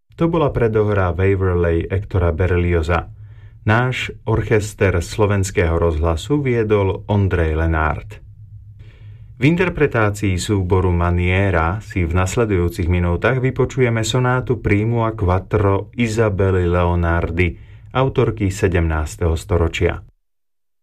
To bola predohra Waverley Hectora Berlioza. Náš orchester Slovenského rozhlasu viedol Ondrej Lenárd. V interpretácii súboru Maniera si v nasledujúcich minútach vypočujeme sonátu Primo a Quattro Isabely Leonardi, autorky 17. storočia.